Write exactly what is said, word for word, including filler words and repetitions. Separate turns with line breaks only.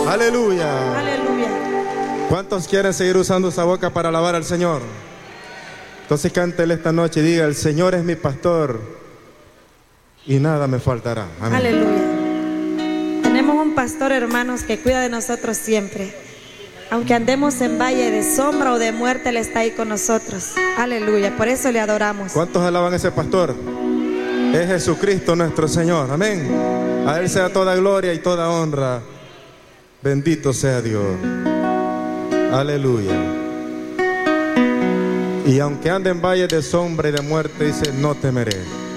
Aleluya.
Aleluya.
¿Cuántos quieren seguir usando esa boca para alabar al Señor? Entonces cántele esta noche y diga: el Señor es mi pastor y nada me faltará. Amén.
Aleluya. Tenemos un pastor, hermanos, que cuida de nosotros siempre. Aunque andemos en valle de sombra o de muerte, Él está ahí con nosotros. Aleluya. Por eso le adoramos.
¿Cuántos alaban a ese pastor? Es Jesucristo nuestro Señor. Amén. A Él sea toda gloria y toda honra. Bendito sea Dios. Aleluya. Y aunque ande en valle de sombra y de muerte, dice: no temeré.